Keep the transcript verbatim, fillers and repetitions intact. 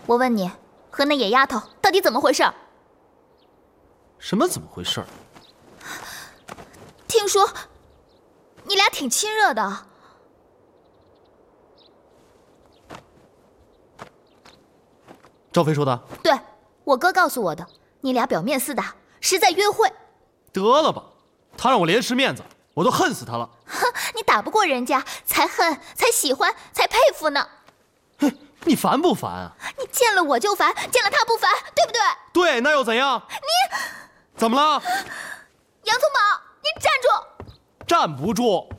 我问你，和那野丫头到底怎么回事？ 什么怎么回事？ 听说你俩挺亲热的。 赵飞说的？ 对，我哥告诉我的。你俩表面厮打，实在约会。 得了吧，他让我连失面子，我都恨死他了。 哼，你打不过人家，才恨，才喜欢，才佩服呢。 哼，你烦不烦啊？ 你见了我就烦，见了他不烦，对不对？ 对，那又怎样？ 你怎么了？ 杨宗保，你站住！ 站不住。